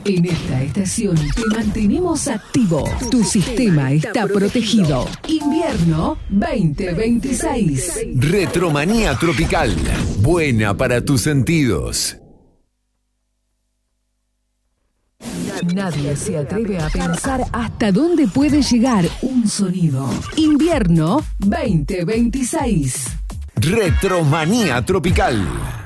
En esta estación te mantenemos activo. Tu sistema está protegido. Invierno 2026. Retromanía tropical. Buena para tus sentidos. Nadie se atreve a pensar hasta dónde puede llegar un sonido. Invierno 2026. Retromanía tropical.